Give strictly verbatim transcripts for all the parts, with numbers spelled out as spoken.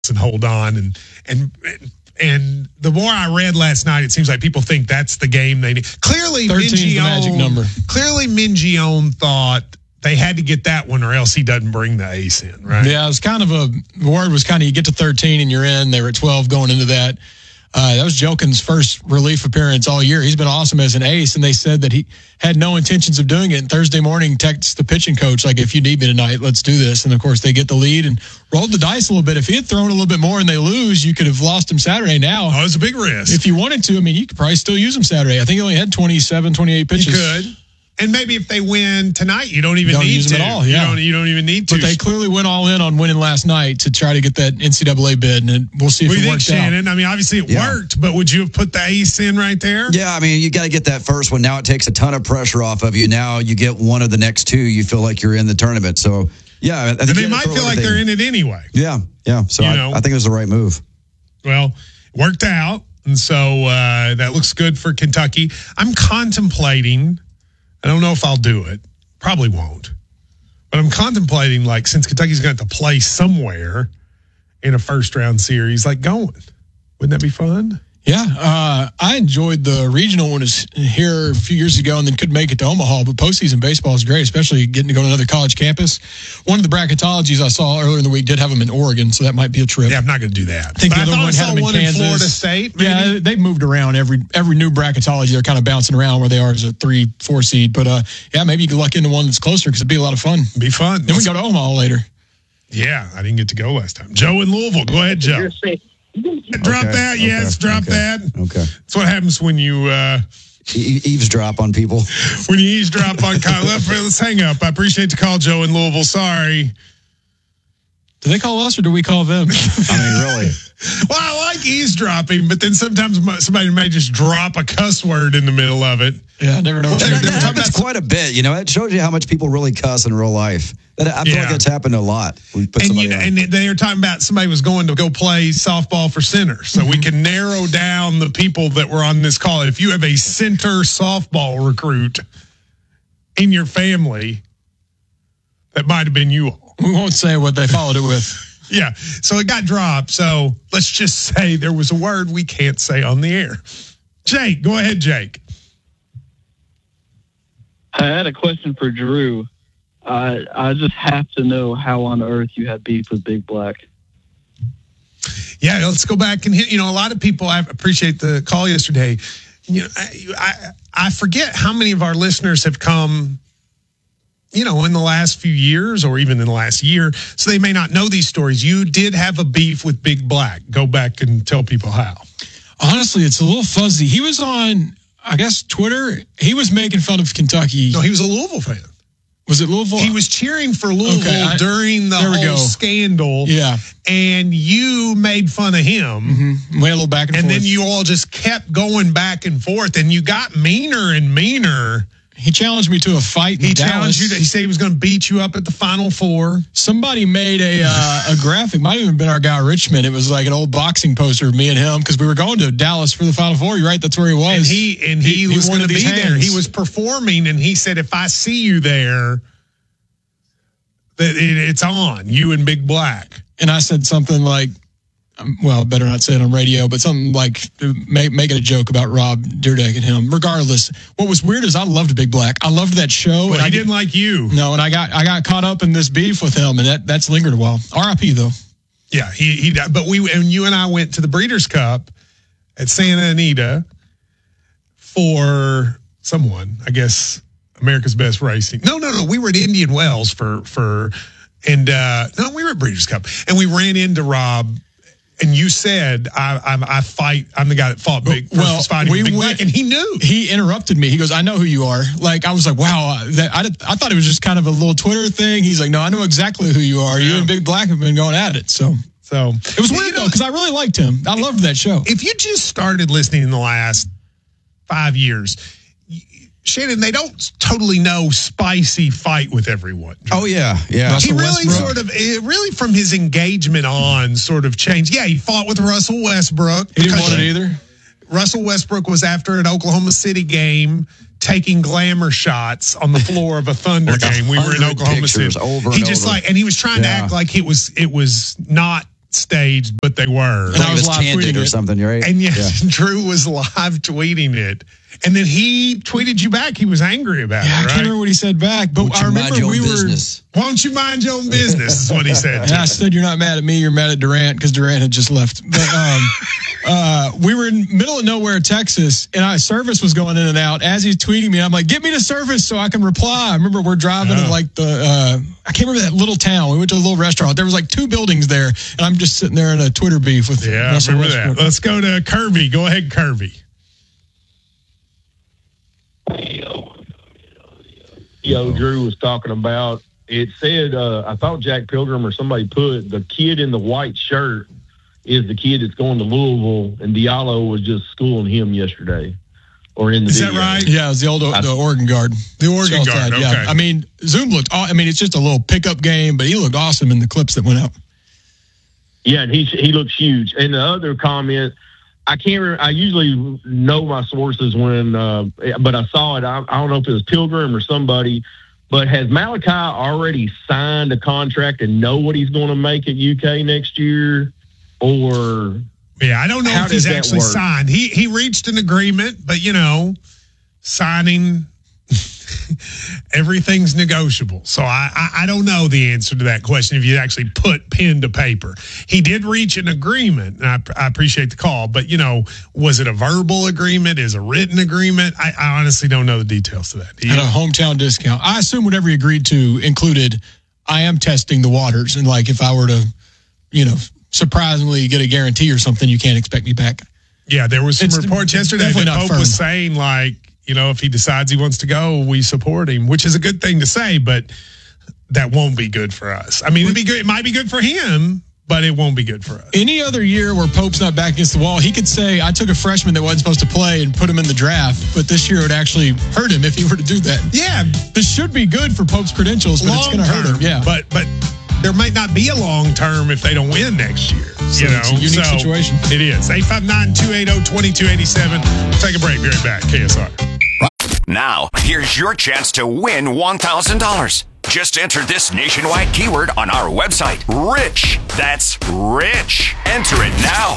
and hold on. And and and the more I read last night, it seems like people think that's the game they need. Clearly, thirteen the magic number. Clearly, Mingione thought they had to get that one or else he doesn't bring the ace in, right? Yeah, it was kind of a, the word was kind of you get to thirteen and you're in. They were at twelve going into that. Uh, that was Jokin's first relief appearance all year. He's been awesome as an ace, and they said that he had no intentions of doing it. And Thursday morning, text the pitching coach, like, if you need me tonight, let's do this. And, of course, they get the lead and rolled the dice a little bit. If he had thrown a little bit more and they lose, you could have lost him Saturday. Now, oh, it was a big risk. If you wanted to, I mean, you could probably still use him Saturday. I think he only had twenty-seven, twenty-eight pitches. You could. And maybe if they win tonight, you don't even don't need use to. them at all. Yeah. You don't, you don't even need to. But they clearly went all in on winning last night to try to get that N C double A bid, and we'll see if what it do you works think, out. Shannon? I mean, obviously it yeah. worked, but would you have put the ace in right there? Yeah, I mean, you got to get that first one. Now it takes a ton of pressure off of you. Now you get one of the next two, you feel like you're in the tournament. So, yeah. I think and they might feel like they're in it anyway. Yeah, yeah. So I, I think it was the right move. Well, it worked out, and so uh, that looks good for Kentucky. I'm contemplating... I don't know if I'll do it. Probably won't. But I'm contemplating, like, since Kentucky's going to have to play somewhere in a first-round series, like, going. Wouldn't that be fun? Yeah. Uh, I enjoyed the regional one is here a few years ago and then couldn't make it to Omaha. But postseason baseball is great, especially getting to go to another college campus. One of the bracketologies I saw earlier in the week did have them in Oregon, so that might be a trip. Yeah, I'm not going to do that. I think but the I other one had them in one Kansas. In Florida State, maybe? Yeah, they've moved around. Every every new bracketology, they're kind of bouncing around where they are as a three, four seed. But, uh, yeah, maybe you could luck into one that's closer because it'd be a lot of fun. Be fun. Then we go to Omaha later. Yeah, I didn't get to go last time. Joe in Louisville. Go ahead, Joe. Drop okay, that. Okay, Yes, drop okay, that. Okay. That's what happens when you uh, e- eavesdrop on people. When you eavesdrop on Kyle. Let's, let's hang up. I appreciate the call, Joe in Louisville. Sorry. Do they call us or do we call them? I mean, really. Well, I like eavesdropping, but then sometimes somebody may just drop a cuss word in the middle of it. Yeah, I never know. Well, that, that happens quite a bit. You know, it shows you how much people really cuss in real life. That I feel yeah. like that's happened a lot. We put and, you know, on. and they were talking about somebody was going to go play softball for center. So mm-hmm. we can narrow down the people that were on this call. If you have a center softball recruit in your family, that might have been you all. We won't say what they followed it with. Yeah, so it got dropped. So let's just say there was a word we can't say on the air. Jake, go ahead, Jake. I had a question for Drew. I I just have to know how on earth you had beef with Big Black. Yeah, let's go back and hit. You know, a lot of people. I appreciate the call yesterday. You know, I I, I forget how many of our listeners have come. You know, in the last few years or even in the last year, so they may not know these stories. You did have a beef with Big Black. Go back and tell people how. Honestly, it's a little fuzzy. He was on, I guess, Twitter. He was making fun of Kentucky. No, he was a Louisville fan. Was it Louisville? He was cheering for Louisville okay, I, during the whole go. scandal. Yeah. And you made fun of him. Mm-hmm. Went a little back and, and forth. And then you all just kept going back and forth, and you got meaner and meaner. He challenged me to a fight in he Dallas. challenged you to, he said he was going to beat you up at the Final Four. Somebody made a uh, a graphic, might have even been our guy Richmond. It was like an old boxing poster of me and him because we were going to Dallas for the Final Four. You're right, that's where he was. And he and he, he was going to be hands. there. He was performing, and he said, if I see you there, that it, it's on, you and Big Black. And I said something like, well, better not say it on radio, but something like make, making a joke about Rob Dyrdek and him. Regardless, what was weird is I loved Big Black. I loved that show. Well, and he I didn't did, like you. No, and I got I got caught up in this beef with him, and that that's lingered a while. R I P though. Yeah, he he. But we and you and I went to the Breeders' Cup at Santa Anita for someone, I guess, America's Best Racing. No, no, no. We were at Indian Wells for for, and uh, no, we were at Breeders' Cup, and we ran into Rob. And you said, I, I'm, I fight, I'm the guy that fought Big, well, fighting we Big went, Black, and he knew. He interrupted me. He goes, I know who you are. Like, I was like, wow, that, I, I thought it was just kind of a little Twitter thing. He's like, no, I know exactly who you are. Yeah. You and Big Black have been going at it. So, so it was weird, you know, though, because I really liked him. I loved that show. If you just started listening in the last five years, Shannon, they don't totally know spicy fight with everyone. Oh, yeah. Yeah. Russell he really Westbrook. sort of, really from his engagement on, sort of changed. Yeah, he fought with Russell Westbrook. He didn't want it either. Russell Westbrook was after an Oklahoma City game taking glamour shots on the floor of a Thunder game. We were in Oklahoma City. Over he and just over. like, and he was trying yeah. to act like it was, it was not staged, but they were. And I was It live candid tweeting or it. something, right? And yes, Drew was live tweeting it. And then he tweeted you back. He was angry about Yeah, I it, can't right? remember what he said back, but Won't I you remember mind your we own were. business? Why don't you mind your own business, is what he said. And I said, "You're not mad at me. You're mad at Durant because Durant had just left." But um, uh, we were in middle of nowhere, Texas, and our service was going in and out. As he's tweeting me, I'm like, "Get me to service so I can reply." I remember we're driving Oh. to like the uh, I can't remember that little town. We went to a little restaurant. There was like two buildings there, and I'm just sitting there in a Twitter beef with Yeah, I Russell remember Westbrook. that. Let's go to Kirby. Go ahead, Kirby. Yo, Drew was talking about, it said, uh, I thought Jack Pilgrim or somebody put the kid in the white shirt is the kid that's going to Louisville, and Diallo was just schooling him yesterday. Or in the Is that video. right? Yeah, it was the old the Oregon guard. The Oregon Southside, guard, yeah. okay. I mean, Zoom looked. aw- I mean, it's just a little pickup game, but he looked awesome in the clips that went out. Yeah, and he he looks huge. And the other comment, I can't. Remember, I usually know my sources when, uh, but I saw it. I, I don't know if it was Pilgrim or somebody. But has Malachi already signed a contract and know what he's going to make at U K next year, or? Yeah, I don't know How if he's does that actually work? signed. He he reached an agreement, but you know, signing everything's negotiable. So I, I I don't know the answer to that question if you actually put pen to paper. He did reach an agreement, and I, I appreciate the call. But you know, was it a verbal agreement? Is a written agreement? I, I honestly don't know the details to that. He- And a hometown discount. I assume whatever he agreed to included, I am testing the waters, and like if I were to, you know, surprisingly get a guarantee or something, you can't expect me back. Yeah, there was some It's reports yesterday definitely that not Pope firm. was saying, like, you know, if he decides he wants to go, we support him, which is a good thing to say, but that won't be good for us. I mean, it'd be good. It might be good for him, but it won't be good for us. Any other year where Pope's not back against the wall, he could say, I took a freshman that wasn't supposed to play and put him in the draft, but this year it would actually hurt him if he were to do that. Yeah, This should be good for Pope's credentials, but it's long going to hurt term. him. Yeah. But but there might not be a long term if they don't win next year. So you know, it's a unique So situation. It is. eight five nine, two eight zero, two two eight seven. We'll take a break. Be right back. K S R. Now, here's your chance to win one thousand dollars. Just enter this nationwide keyword on our website, RICH. That's RICH. Enter it now.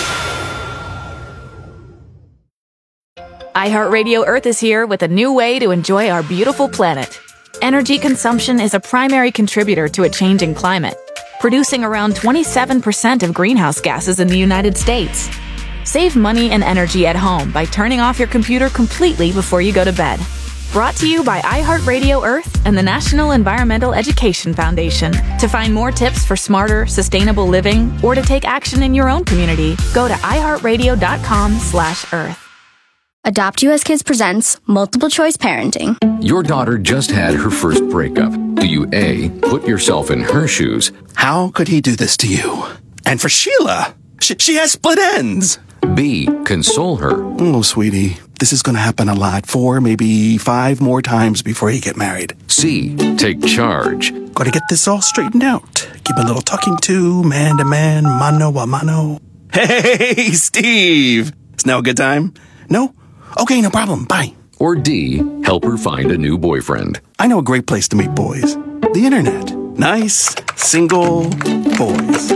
iHeartRadio Earth is here with a new way to enjoy our beautiful planet. Energy consumption is a primary contributor to a changing climate, producing around twenty-seven percent of greenhouse gases in the United States. Save money and energy at home by turning off your computer completely before you go to bed. Brought to you by iHeartRadio Earth and the National Environmental Education Foundation. To find more tips for smarter, sustainable living or to take action in your own community, go to iHeartRadio.com slash Earth. Adopt U S Kids presents Multiple Choice Parenting. Your daughter just had her first breakup. Do you A, put yourself in her shoes? How could he do this to you? And for Sheila, she, she has split ends. B, console her? Oh, sweetie, this is going to happen a lot. Four, maybe five more times before you get married. C, take charge? Got to get this all straightened out. Give a little talking to, man to man, mano a mano. Hey, Steve! Is now a good time? No? Okay, no problem. Bye. Or D, help her find a new boyfriend? I know a great place to meet boys. The internet. Nice, single boys.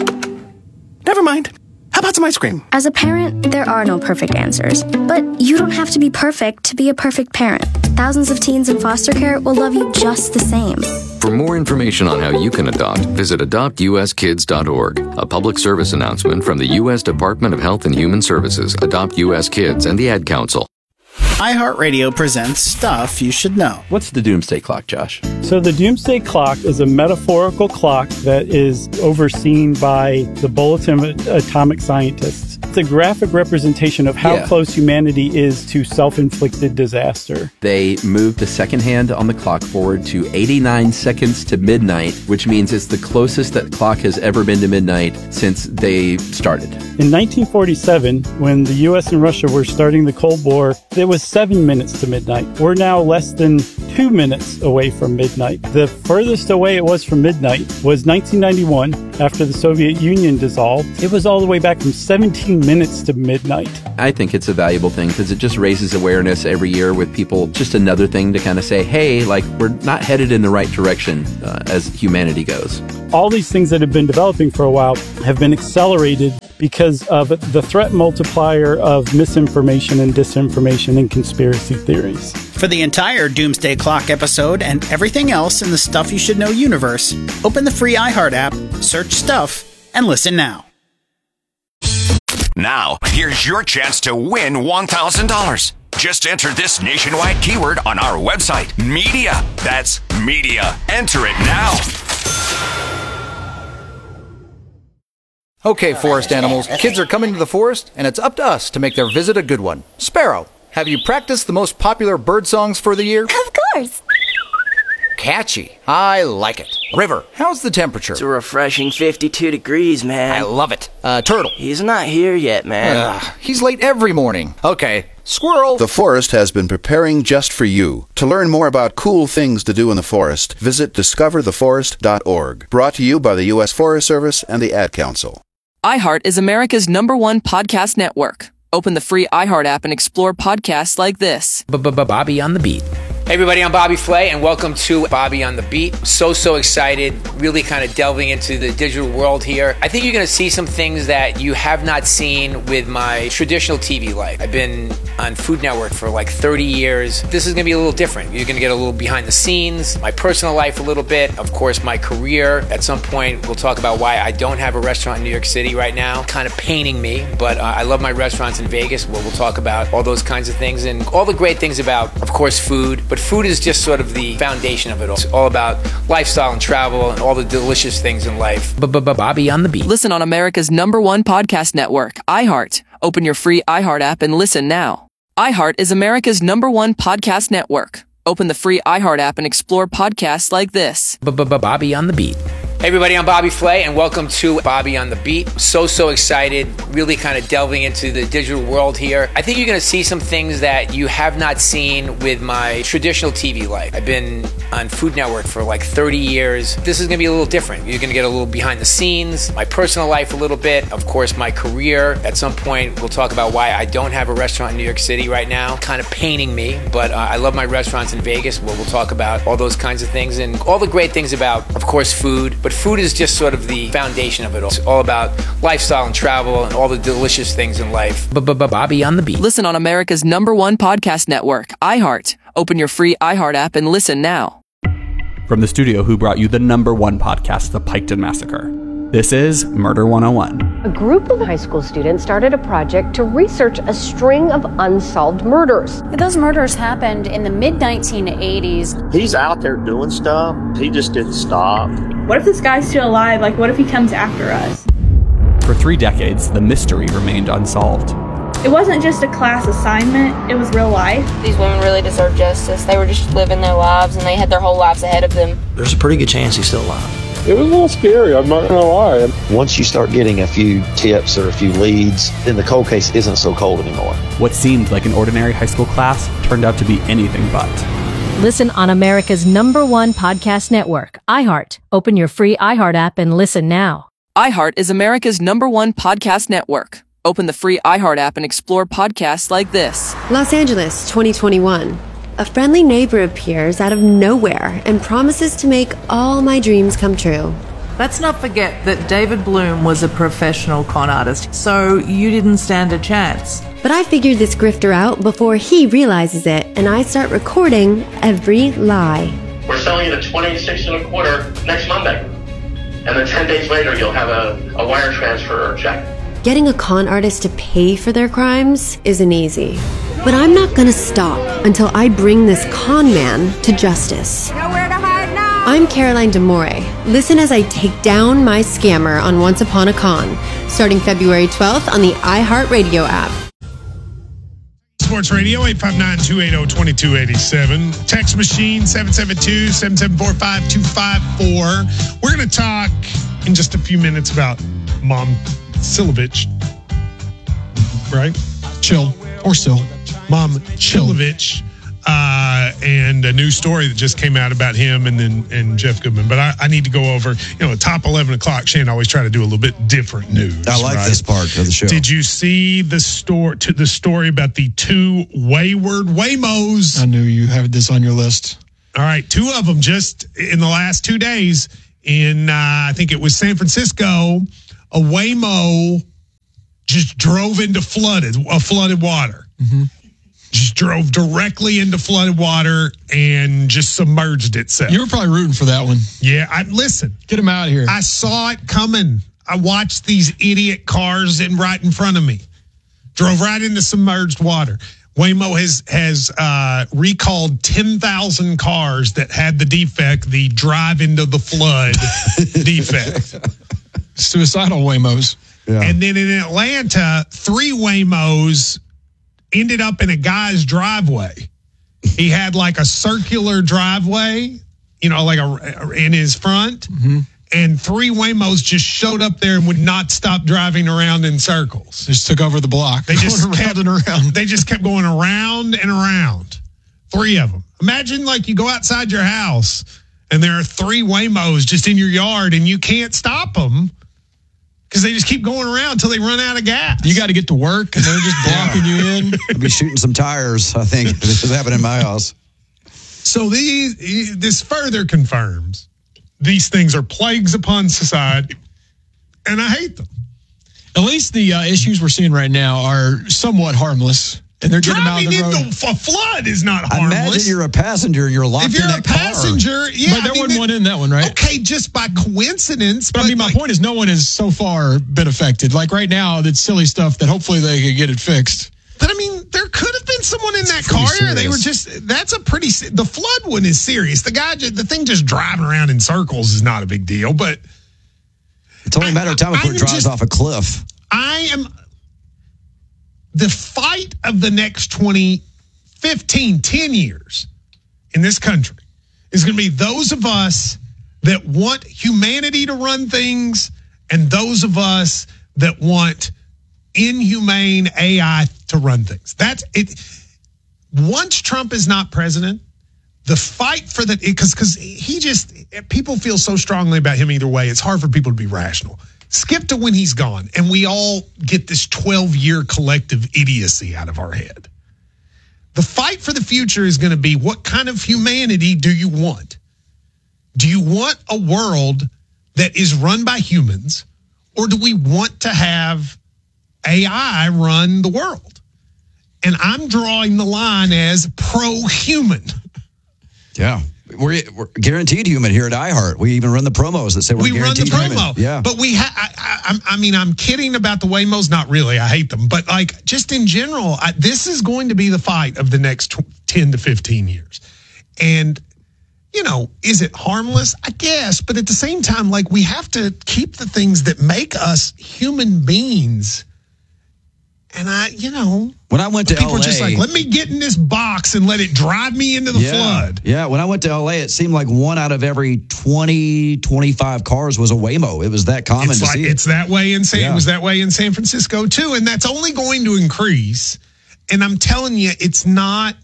Never mind. How about some ice cream? As a parent, there are no perfect answers. But you don't have to be perfect to be a perfect parent. Thousands of teens in foster care will love you just the same. For more information on how you can adopt, visit adopt u s kids dot org. A public service announcement from the U S Department of Health and Human Services, Adopt U S Kids, and the Ad Council. iHeartRadio presents Stuff You Should Know. What's the Doomsday Clock, Josh? So the Doomsday Clock is a metaphorical clock that is overseen by the Bulletin of Atomic Scientists. It's a graphic representation of how Yeah. close humanity is to self-inflicted disaster. They moved the second hand on the clock forward to eighty-nine seconds to midnight, which means it's the closest that clock has ever been to midnight since they started. In nineteen forty-seven, when the U S and Russia were starting the Cold War, it was seven minutes to midnight. We're now less than two minutes away from midnight. The furthest away it was from midnight was nineteen ninety-one, after the Soviet Union dissolved. It was all the way back from seventeen minutes to midnight. I think it's a valuable thing because it just raises awareness every year with people. Just another thing to kind of say, hey, like, we're not headed in the right direction uh, as humanity goes. All these things that have been developing for a while have been accelerated because of the threat multiplier of misinformation and disinformation and conspiracy theories. For the entire Doomsday Clock episode and everything else in the Stuff You Should Know universe, open the free iHeart app, search Stuff, and listen now. Now, here's your chance to win one thousand dollars. Just enter this nationwide keyword on our website, media. That's media. Enter it now. Okay, forest animals, kids are coming to the forest, and it's up to us to make their visit a good one. Sparrow, have you practiced the most popular bird songs for the year? Of course. Catchy. I like it. River, how's the temperature? It's a refreshing fifty-two degrees, man. I love it. Uh, Turtle. He's not here yet, man. Uh, he's late every morning. Okay. Squirrel. The forest has been preparing just for you. To learn more about cool things to do in the forest, visit discover the forest dot org. Brought to you by the U S Forest Service and the Ad Council. iHeart is America's number one podcast network. Open the free iHeart app and explore podcasts like this. Bobby on the Beat. Hey everybody, I'm Bobby Flay, and welcome to Bobby on the Beat. So, so excited, really kind of delving into the digital world here. I think you're going to see some things that you have not seen with my traditional T V life. I've been on Food Network for like thirty years. This is going to be a little different. You're going to get a little behind the scenes, my personal life a little bit, of course, my career. At some point, we'll talk about why I don't have a restaurant in New York City right now, kind of paining me, but uh, I love my restaurants in Vegas, where we'll talk about all those kinds of things and all the great things about, of course, food. But food is just sort of the foundation of it all. It's all about lifestyle and travel and all the delicious things in life. Bobby on the Beat. Listen on America's number one podcast network, iHeart. Open your free iHeart app and listen now. iHeart is America's number one podcast network. Open the free iHeart app and explore podcasts like this. Bobby on the Beat. Hey everybody, I'm Bobby Flay, and welcome to Bobby on the Beat. So, so excited, really kind of delving into the digital world here. I think you're going to see some things that you have not seen with my traditional T V life. I've been on Food Network for like thirty years. This is going to be a little different. You're going to get a little behind the scenes, my personal life a little bit, of course, my career. At some point, we'll talk about why I don't have a restaurant in New York City right now, kind of paining me, but uh, I love my restaurants in Vegas, where we'll talk about all those kinds of things and all the great things about, of course, food. But food is just sort of the foundation of it all. It's all about lifestyle and travel and all the delicious things in life. Bobby on the Beat. Listen on America's number one podcast network, iHeart. Open your free iHeart app and listen now. From the studio who brought you the number one podcast, The Piketon Massacre, this is Murder one oh one. A group of high school students started a project to research a string of unsolved murders. Those murders happened in the mid nineteen eighties. He's out there doing stuff. He just didn't stop. What if this guy's still alive? Like, what if he comes after us? For three decades, the mystery remained unsolved. It wasn't just a class assignment, it was real life. These women really deserve justice. They were just living their lives, and they had their whole lives ahead of them. There's a pretty good chance he's still alive. It was a little scary, I'm not gonna lie. Once you start getting a few tips or a few leads, then the cold case isn't so cold anymore. What seemed like an ordinary high school class turned out to be anything but. Listen on America's number one podcast network, iHeart. Open your free iHeart app and listen now. iHeart is America's number one podcast network. Open the free iHeart app and explore podcasts like this. Los Angeles, twenty twenty-one. A friendly neighbor appears out of nowhere and promises to make all my dreams come true. Let's not forget that David Bloom was a professional con artist, so you didn't stand a chance. But I figured this grifter out before he realizes it, and I start recording every lie. We're selling it at twenty-six and a quarter next Monday. And then ten days later, you'll have a, a wire transfer or check. Getting a con artist to pay for their crimes isn't easy. But I'm not gonna stop until I bring this con man to justice. Nowhere to hide now. I'm Caroline D'Amore. Listen as I take down my scammer on Once Upon a Con, starting February twelfth on the iHeartRadio app. Sports Radio, eight five nine, two eight zero, two two eight seven. Text machine, seven seven two, seven seven four, five two five four. We're going to talk in just a few minutes about Mom Silovich, right? Chill. Or still. Mom Chilovich. uh, and a new story that just came out about him and then and Jeff Goodman. But I, I need to go over, you know, top eleven o'clock. Shane always try to do a little bit different news. I like right? this part of the show. Did you see the story to the story about the two wayward Waymos? I knew you had this on your list. All right, two of them just in the last two days in, uh, I think it was San Francisco, a Waymo just drove into flooded, uh, flooded water. Mm-hmm. Just drove directly into flooded water and just submerged itself. You were probably rooting for that one. Yeah, I listen. Get him out of here. I saw it coming. I watched these idiot cars in right in front of me. Drove right into submerged water. Waymo has has uh, recalled ten thousand cars that had the defect, the drive into the flood defect. Suicidal Waymos. Yeah. And then in Atlanta, three Waymos ended up in a guy's driveway. He had like a circular driveway, you know, like a in his front. Mm-hmm. And three Waymos just showed up there and would not stop driving around in circles. Just took over the block. They just around kept and around. They just kept going around and around. Three of them. Imagine like you go outside your house and there are three Waymos just in your yard and you can't stop them because they just keep going around until they run out of gas. You got to get to work and they're just blocking you in. I'll be shooting some tires, I think. This is happening in my house. So these, this further confirms these things are plagues upon society, and I hate them. At least the uh, issues we're seeing right now are somewhat harmless, and they're getting out of the road. Driving into a flood is not harmless. Imagine you're a passenger and you're locked if you're in that a passenger, car. yeah, but there I mean, wasn't one in that one, right? Okay, just by coincidence. But, but I mean, my like, point is, no one has so far been affected. Like right now, that's silly stuff that hopefully they could get it fixed. But I mean, there could have been someone in that car. serious. They were just, that's a pretty, the flood one is serious. The guy, the thing just driving around in circles is not a big deal, but. It's only a matter of time before it drives just, off a cliff. I am, the fight of the next twenty, fifteen, ten years in this country is going to be those of us that want humanity to run things and those of us that want inhumane A I to run things. That's it. Once Trump is not president, the fight for the, because because he just, people feel so strongly about him either way, it's hard for people to be rational. Skip to when he's gone, and we all get this twelve-year collective idiocy out of our head. The fight for the future is going to be, what kind of humanity do you want? Do you want a world that is run by humans, or do we want to have A I run the world? And I'm drawing the line as pro-human. Yeah. We're, we're guaranteed human here at iHeart. We even run the promos that say we're we guaranteed run the promo. human. Yeah. But we ha- I, I, I mean, I'm kidding about the Waymos. Not really. I hate them. But like, just in general, I, this is going to be the fight of the next ten to fifteen years. And, you know, is it harmless? I guess. But at the same time, like, we have to keep the things that make us human beings. And I, you know, when I went to people L A, are just like, let me get in this box and let it drive me into the yeah, flood. Yeah, when I went to L A, it seemed like one out of every twenty, twenty-five cars was a Waymo. It was that common it's to like, see. It's that way in San. Yeah. It was that way in San Francisco too, and that's only going to increase. And I'm telling you, it's not.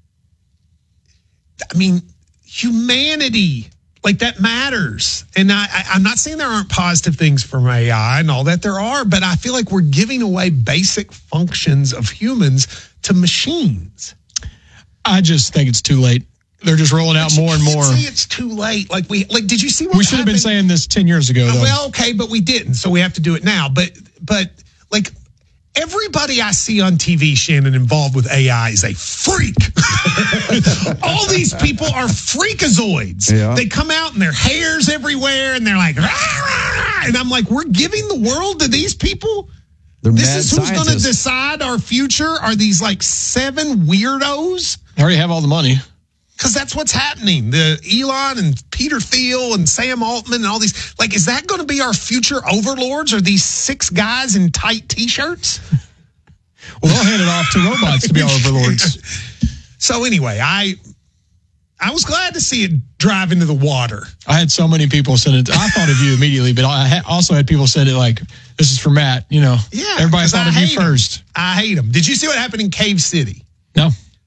I mean, humanity. Like, that matters. And I, I, I'm not saying there aren't positive things from A I and all that. There are, but I feel like we're giving away basic functions of humans to machines. I just think it's too late. They're just rolling out but more and more. Say it's too late. Like we, like, did you see what we should happened? have been saying this ten years ago, though. Well, okay, but we didn't, so we have to do it now. But, but like, everybody I see on T V, Shannon, involved with A I is a freak. All these people are freakazoids. Yeah. They come out and their hair's everywhere and they're like, rah, rah, and I'm like, we're giving the world to these people? They're this mad is who's going to scientists. decide our future? Are these like seven weirdos? They already have all the money. Because that's what's happening. The Elon and Peter Thiel and Sam Altman and all these, like, is that going to be our future overlords? Are these six guys in tight T-shirts? Well, they'll hand it off to robots to be our overlords. So anyway, I I was glad to see it drive into the water. I had so many people send it. I thought of you immediately, but I ha- also had people send it like, this is for Matt. You know, Yeah, everybody 'cause thought I of you hate 'em. first. I hate them. Did you see what happened in Cave City? No.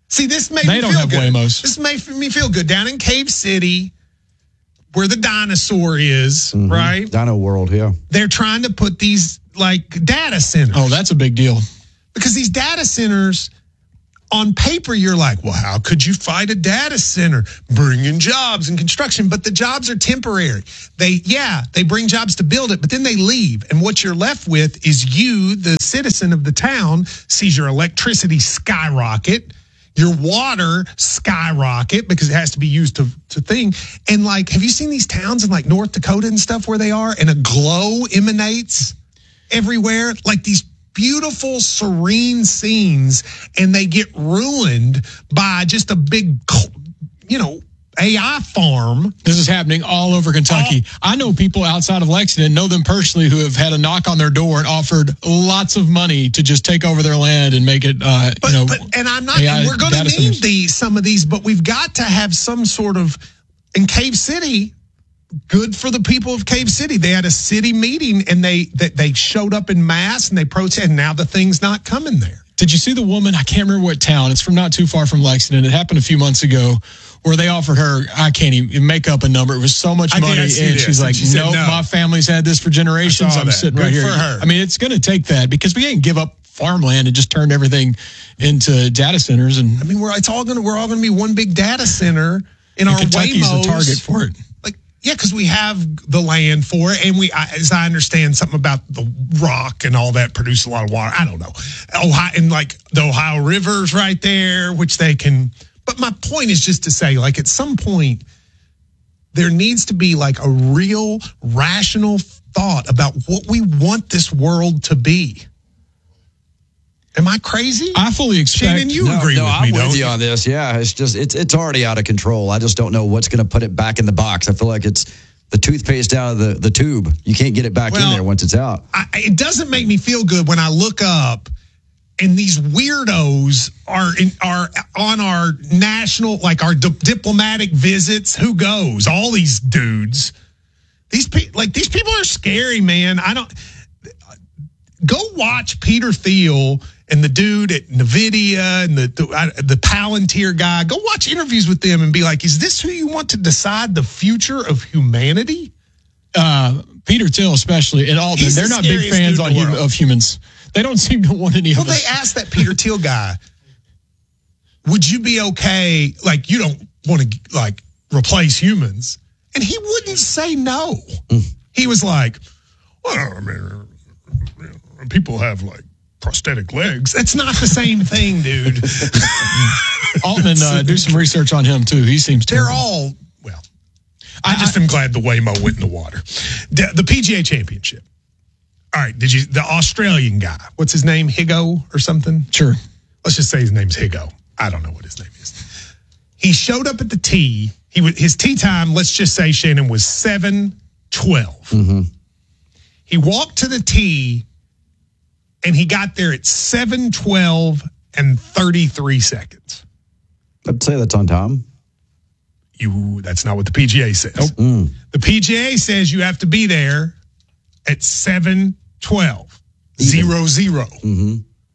See, this made They me don't feel have good. Waymos. This made me feel good. Down in Cave City, where the dinosaur is, Mhm. right? Dino World, yeah. They're trying to put these like data centers. Oh, that's a big deal. Because these data centers, on paper, you're like, well, how could you fight a data center? Bring in jobs and construction, but the jobs are temporary. They, yeah, they bring jobs to build it, but then they leave. And what you're left with is you, the citizen of the town, sees your electricity skyrocket, your water skyrocket because it has to be used to, to thing. And like, have you seen these towns in like North Dakota and stuff where they are and a glow emanates everywhere? Like these beautiful, serene scenes, and they get ruined by just a big, you know, A I farm. This is happening all over Kentucky. Oh. I know people outside of Lexington, know them personally, who have had a knock on their door and offered lots of money to just take over their land and make it, uh, but, you know, but, and I'm not, A I and we're going to need centers. these, some of these, but we've got to have some sort of, in Cave City, good for the people of Cave City. They had a city meeting and they, they, they showed up in mass and they protested, and now the thing's not coming there. Did you see the woman? I can't remember what town. It's from not too far from Lexington. It happened a few months ago where they offered her, I can't even make up a number. It was so much I money. And this. she's like, and she nope, no, my family's had this for generations. I'm that. sitting Good right here. for her. I mean, it's going to take that because we ain't give up farmland and just turn everything into data centers. And I mean, we're, it's all going to, we're all going to be one big data center in and our Kentucky's Waymos. the target for it. Yeah, because we have the land for it, and we, as I understand, something about the rock and all that produce a lot of water. I don't know. Ohio, and like the Ohio River's right there, which they can. But my point is just to say, like, at some point, there needs to be like a real rational thought about what we want this world to be. Am I crazy? I fully expect. Shannon, you no, agree no, with I'm me, with don't you you? on this. Yeah, it's just it's it's already out of control. I just don't know what's going to put it back in the box. I feel like it's the toothpaste out of the, the tube. You can't get it back Well, in there once it's out. I, it doesn't make me feel good when I look up and these weirdos are in, are on our national, like our di- diplomatic visits. Who goes? All these dudes. These people, like these people are scary, man. I don't. Go watch Peter Thiel and the dude at NVIDIA and the, the the Palantir guy. Go watch interviews with them and be like, is this who you want to decide the future of humanity? Uh, Peter Thiel especially, and Altman, He's they're the not big scariest fans dude on in the hum- world. of humans. They don't seem to want any Well, of us. they asked that Peter Thiel guy, would you be okay, like you don't want to like replace humans? And he wouldn't say no. Mm. He was like, well, I mean, people have like prosthetic legs. That's not the same thing, dude. Altman, uh, do some research on him too. He seems They're terrible. all, well, I just I, am glad the Waymo went in the water. The, the P G A Championship. All right, did you, the Australian guy, what's his name, Higo or something? Sure. Let's just say his name's Higo. I don't know what his name is. He showed up at the tee. He would, his tee time, let's just say, Shannon, was seven twelve. Mm-hmm. He walked to the tee, and he got there at seven twelve and thirty-three seconds. I'd say that's on time. You, that's not what the P G A says. Nope. Mm. The P G A says you have to be there at seven twelve, zero, zero. Mm-hmm.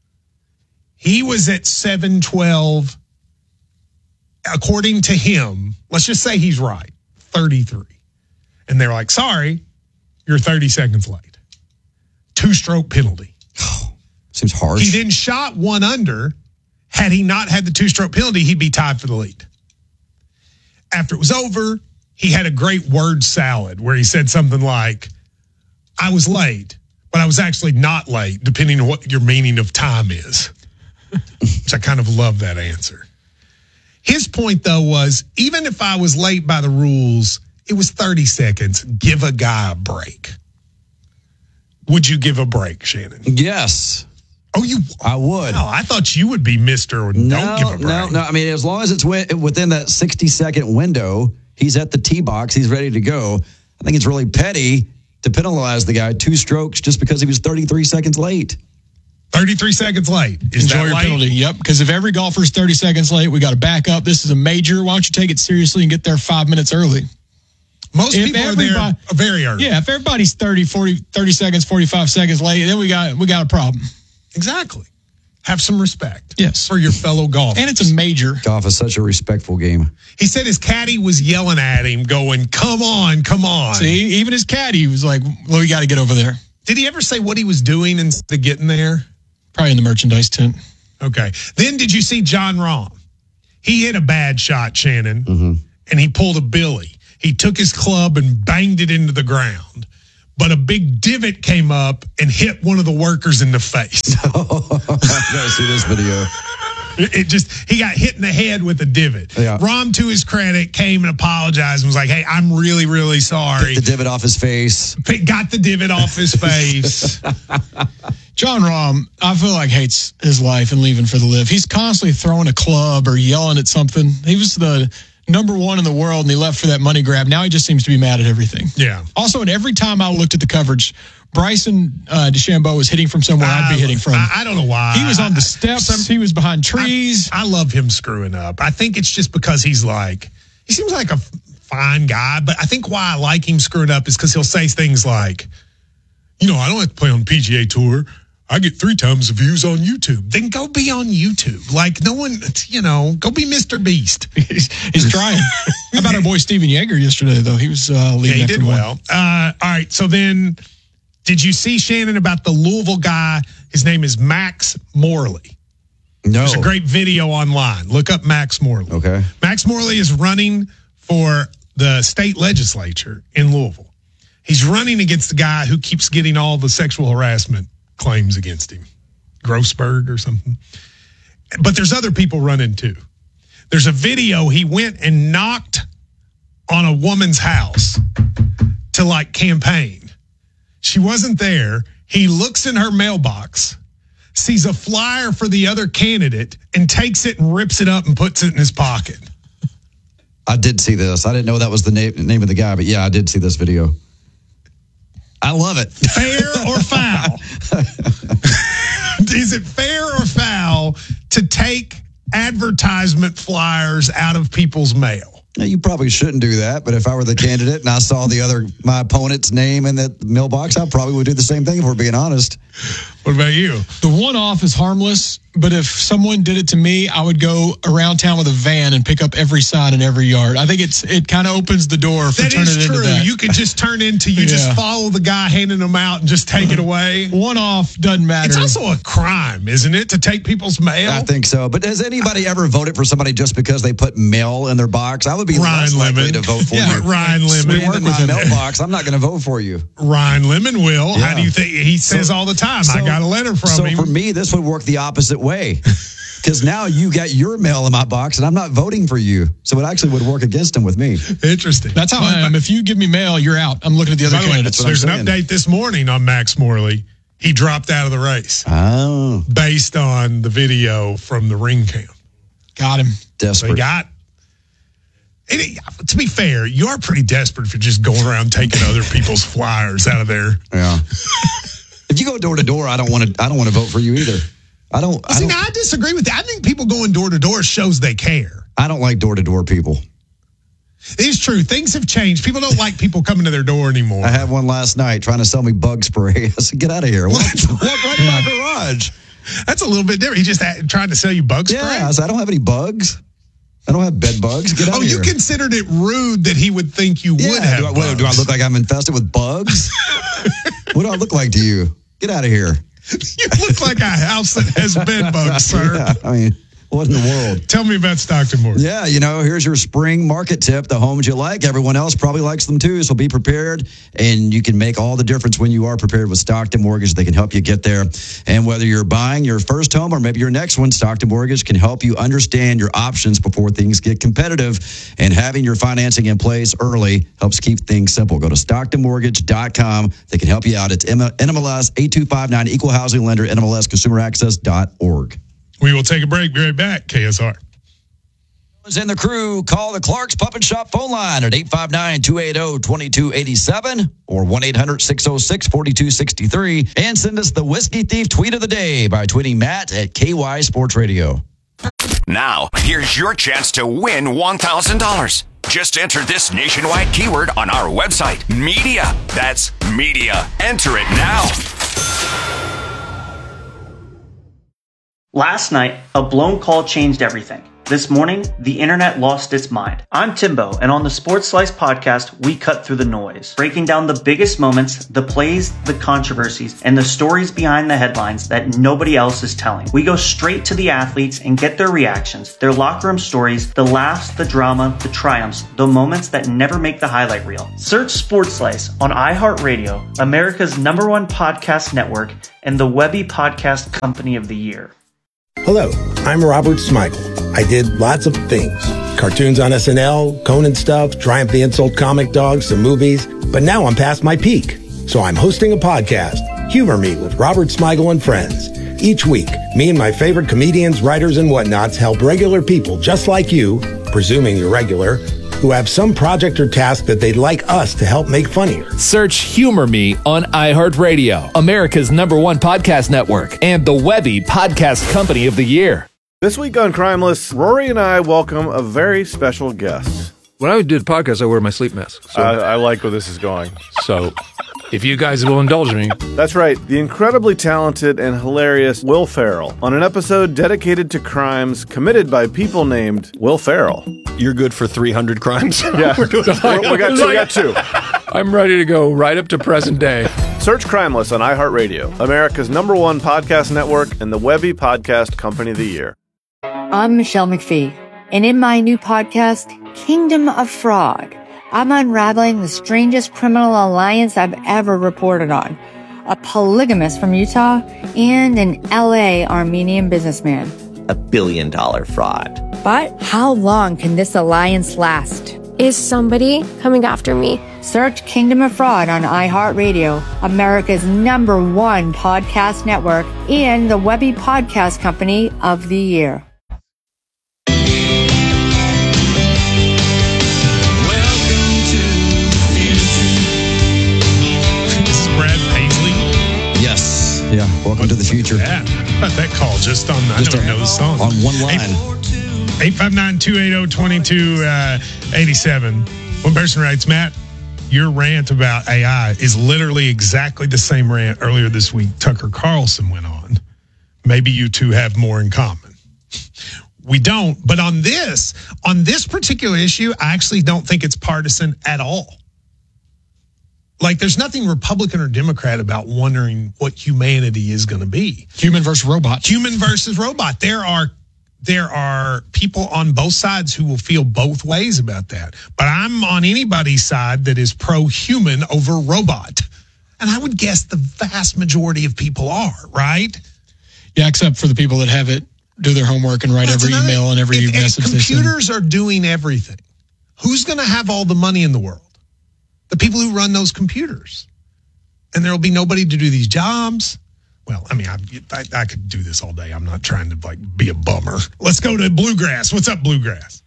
He was at seven twelve, according to him, let's just say he's right, thirty-three. And they're like, sorry, you're thirty seconds late. Two-stroke penalty. Seems harsh. He then shot one under. Had he not had the two-stroke penalty, he'd be tied for the lead. After it was over, he had a great word salad where he said something like, I was late, but I was actually not late, depending on what your meaning of time is. Which I kind of love that answer. His point, though, was even if I was late by the rules, it was thirty seconds. Give a guy a break. Would you give a break, Shannon? Yes. Oh, you? I would. No, I thought you would be Mister Don't no, give a break. No, no. I mean, as long as it's within that sixty-second window, he's at the tee box, he's ready to go. I think it's really petty to penalize the guy two strokes just because he was thirty-three seconds late. thirty-three seconds late. Is Enjoy that your late? penalty. Yep. Because if every golfer's thirty seconds late, we got to back up. This is a major. Why don't you take it seriously and get there five minutes early? Most If people are there very early. Yeah. If everybody's thirty, forty, thirty seconds, forty-five seconds late, then we got we got a problem. Exactly. have some respect. Yes. For your fellow golfers. And it's a major. Golf is such a respectful game. He said his caddy was yelling at him, going, come on, come on. See, even his caddy was like, well, we got to get over there. Did he ever say what he was doing instead of getting there? Probably in the merchandise tent. Okay. Then did you see John Rahm? He hit a bad shot, Shannon, mm-hmm. and he pulled a Billy. He took his club and banged it into the ground. But a big divot came up and hit one of the workers in the face. Oh, I gotta see this video. It just, he got hit in the head with a divot. Yeah. Rahm, to his credit, came and apologized and was like, hey, I'm really, really sorry. Hit the divot off his face. Got the divot off his face. John Rahm, I feel like hates his life and leaving for the live. He's constantly throwing a club or yelling at something. He was the number one in the world and he left for that money grab. Now he just seems to be mad at everything. Yeah. Also, and every time I looked at the coverage, Bryson uh, DeChambeau was hitting from somewhere I, I'd be hitting from. I, I don't know why. He was on the steps. Some, he was behind trees. I, I love him screwing up. I think it's just because he's like, he seems like a fine guy, but I think why I like him screwing up is because he'll say things like, you know, I don't have to play on the P G A Tour. I get three times the views on YouTube. Then go be on YouTube. Like, no one, you know, go be Mister Beast. he's, he's trying. How about our boy Steven Yeager yesterday, though? He was uh, leading. Yeah, he did well. Uh, all right, so then did you see, Shannon, about the Louisville guy? His name is Max Morley. No. There's a great video online. Look up Max Morley. Okay. Max Morley is running for the state legislature in Louisville. He's running against the guy who keeps getting all the sexual harassment claims against him, Grossberg or something. But there's other people running too. There's a video. He went and knocked on a woman's house to like campaign. She wasn't there. He looks in her mailbox, sees a flyer for the other candidate, and takes it and rips it up and puts it in his pocket. I did see this. I didn't know that was the name, name of the guy, but yeah, I did see this video. I love it. Fair or foul? Is it fair or foul to take advertisement flyers out of people's mail? Now, you probably shouldn't do that, but if I were the candidate and I saw the other my opponent's name in that mailbox, I probably would do the same thing if we're being honest. What about you? The one-off is harmless, but if someone did it to me, I would go around town with a van and pick up every sign in every yard. I think it's it kind of opens the door for that turning is into true. that. You could just turn into, you yeah. just follow the guy handing them out and just take it away. One-off doesn't matter. It's also a crime, isn't it, to take people's mail? I think so. But has anybody ever voted for somebody just because they put mail in their box? I would be Ryan less Lemon. likely to vote for yeah, you. Ryan Lemon. We work in my mailbox. I'm not going to vote for you. Ryan Lemon will. Yeah. How do you think? He says so, all the time, so, I got a letter from so him. So for me, this would work the opposite way. Because now you got your mail in my box and I'm not voting for you. So it actually would work against him with me. Interesting. That's how I am. If you give me mail, you're out. I'm looking at the other By candidates. The way, there's an update this morning on Max Morley. He dropped out of the race. Oh. Based on the video from the ring cam. Got him. Desperate. So he got. It, to be fair, you are pretty desperate if you're just going around taking other people's flyers out of there. Yeah. If you go door to door, I don't want to. I don't want to vote for you either. I don't. I See, don't, now I disagree with that. I think people going door to door shows they care. I don't like door to door people. It is true. Things have changed. People don't like people coming to their door anymore. I had one last night trying to sell me bug spray. I said, "Get out of here!" What? What? Right in my garage. That's a little bit different. He just had, tried to sell you bug spray. Yeah, I said, I don't have any bugs. I don't have bed bugs. Get out oh, of here. You considered it rude that he would think you yeah, would have do I, bugs. What, do I look like I'm infested with bugs? What do I look like to you? Get out of here. You look like a house that has bed bugs, sir. Yeah, I mean, what in the world? Tell me about Stockton Mortgage. Yeah, you know, here's your spring market tip. The homes you like, everyone else probably likes them too, so be prepared. And you can make all the difference when you are prepared with Stockton Mortgage. They can help you get there. And whether you're buying your first home or maybe your next one, Stockton Mortgage can help you understand your options before things get competitive. And having your financing in place early helps keep things simple. Go to stockton mortgage dot com. They can help you out. It's N M L S eight two five nine, Equal Housing Lender, N M L S consumer access dot org. We will take a break. Be right back. K S R. And the crew, call the Clark's Pup and Shop phone line at eight five nine, two eight zero, two two eight seven or one eight hundred, six oh six, four two six three. And send us the Whiskey Thief tweet of the day by tweeting Matt at K Y Sports Radio. Now, here's your chance to win one thousand dollars. Just enter this nationwide keyword on our website, media. That's media. Enter it now. Last night, a blown call changed everything. This morning, the internet lost its mind. I'm Timbo, and on the Sports Slice podcast, we cut through the noise, breaking down the biggest moments, the plays, the controversies, and the stories behind the headlines that nobody else is telling. We go straight to the athletes and get their reactions, their locker room stories, the laughs, the drama, the triumphs, the moments that never make the highlight reel. Search Sports Slice on iHeartRadio, America's number one podcast network, and the Webby Podcast Company of the Year. Hello, I'm Robert Smigel. I did lots of things. Cartoons on S N L, Conan stuff, Triumph the Insult Comic Dog, some movies. But now I'm past my peak. So I'm hosting a podcast, Humor Me with Robert Smigel and Friends. Each week, me and my favorite comedians, writers, and whatnots help regular people just like you, presuming you're regular, who have some project or task that they'd like us to help make funnier. Search Humor Me on iHeartRadio, America's number one podcast network, and the Webby Podcast Company of the Year. This week on Crimeless, Rory and I welcome a very special guest. When I do the podcast, I wear my sleep mask. So. I, I like where this is going. So, if you guys will indulge me. That's right, the incredibly talented and hilarious Will Ferrell on an episode dedicated to crimes committed by people named Will Ferrell. You're good for three hundred crimes? Yeah, we got two. We got two. I'm ready to go right up to present day. Search Crimeless on iHeartRadio, America's number one podcast network, and the Webby Podcast Company of the Year. I'm Michelle McPhee, and in my new podcast, Kingdom of Fraud, I'm unraveling the strangest criminal alliance I've ever reported on. A polygamist from Utah and an L A Armenian businessman. A billion dollar fraud. But how long can this alliance last? Is somebody coming after me? Search Kingdom of Fraud on iHeartRadio, America's number one podcast network, and the Webby Podcast Company of the Year. Yeah, welcome to the future. Yeah, how about that call just on, just I don't a, know the song. On one line. eight five nine, two eight zero, two two eight seven. One person writes, Matt, your rant about A I is literally exactly the same rant earlier this week Tucker Carlson went on. Maybe you two have more in common. We don't, but on this, on this particular issue, I actually don't think it's partisan at all. Like, there's nothing Republican or Democrat about wondering what humanity is going to be. Human versus robot. Human versus robot. There are there are people on both sides who will feel both ways about that. But I'm on anybody's side that is pro-human over robot. And I would guess the vast majority of people are, right? Yeah, except for the people that have it, do their homework and write That's every another, email and every if, message. If computers are doing everything, who's going to have all the money in the world? The people who run those computers. And there will be nobody to do these jobs. Well, I mean, I, I, I could do this all day. I'm not trying to, like, be a bummer. Let's go to Bluegrass. What's up, Bluegrass?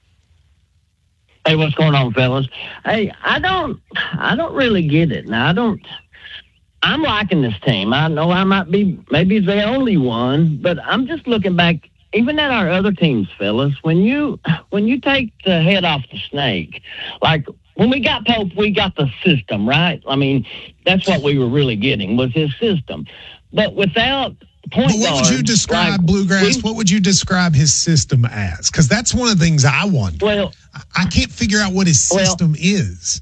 Hey, what's going on, fellas? Hey, I don't, I don't really get it. Now, I don't, I'm liking this team. I know I might be maybe the only one, but I'm just looking back, even at our other teams, fellas, when you, when you take the head off the snake, like, when we got Pope, we got the system, right? I mean, that's what we were really getting, was his system. But without point But what guards, would you describe, like, Bluegrass, we, what would you describe his system as? Because that's one of the things I wonder. Well, I can't figure out what his system well, is.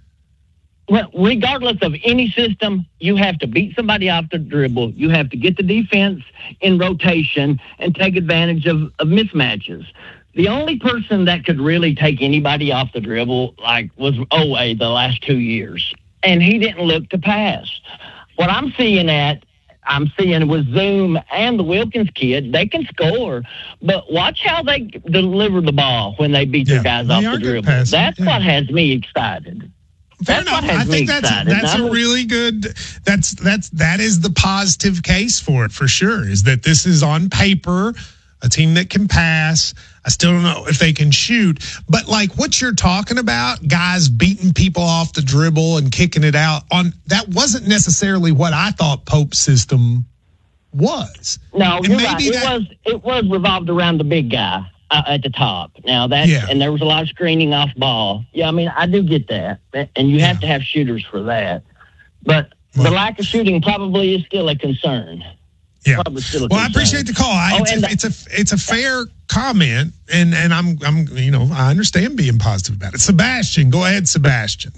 Well, regardless of any system, you have to beat somebody off the dribble. You have to get the defense in rotation and take advantage of, of mismatches. The only person that could really take anybody off the dribble, like, was Owe the last two years. And he didn't look to pass. What I'm seeing at, I'm seeing with Zoom and the Wilkins kid, they can score. But watch how they deliver the ball when they beat yeah, their guys off the dribble. That's yeah. what has me excited. Fair that's enough. I think that's excited. that's a really good. That's that's that is the positive case for it for sure. Is that this is on paper a team that can pass. I still don't know if they can shoot, but like what you're talking about, guys beating people off the dribble and kicking it out on that wasn't necessarily what I thought Pope's system was. No, and you're right. It that, was it was revolved around the big guy uh, at the top. Now that yeah. and there was a lot of screening off ball. Yeah, I mean I do get that, and you have yeah. to have shooters for that. But well, the lack of shooting probably is still a concern. Yeah. Probably still a Well, I good appreciate sign. the call. I, Oh, it's, and a, it's a it's a fair comment, and and I'm I'm you know I understand being positive about it. Sebastian, go ahead, Sebastian.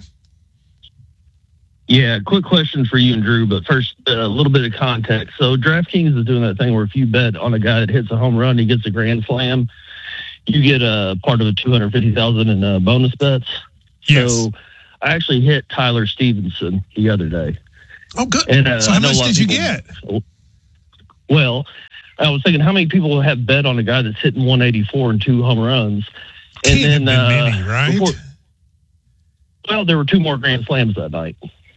Yeah, quick question for you and Drew, but first uh, a little bit of context. So DraftKings is doing that thing where if you bet on a guy that hits a home run, he gets a grand slam, you get a part of a two hundred fifty thousand in uh, bonus bets. Yes. So I actually hit Tyler Stevenson the other day. Oh, good. And, uh, so I how know a much lot of did you people- get? Well, I was thinking, how many people have bet on a guy that's hitting one eighty-four and two home runs? And Can't then, have been uh, many, right? before- well, there were two more grand slams that night.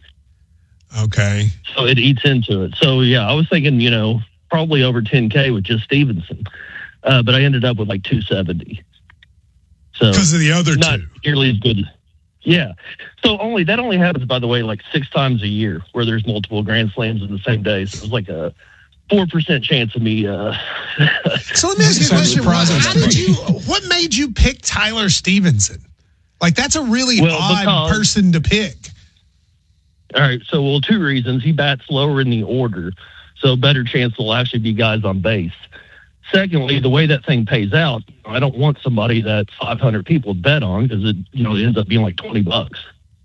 Okay. So it eats into it. So, yeah, I was thinking, you know, probably over ten K with just Stevenson. Uh, but I ended up with like two seventy. So Because of the other not two. nearly as good. Yeah. So only that only happens, by the way, like six times a year where there's multiple grand slams in the same day. So it was like a four percent chance of me. Uh, So let me ask you a question. What, how did you? What made you pick Tyler Stevenson? Like that's a really Well, odd because- person to pick. All right. So, well, two reasons. He bats lower in the order, so better chance will actually be guys on base. Secondly, the way that thing pays out, I don't want somebody that five hundred people bet on because it, you know, it ends up being like twenty bucks.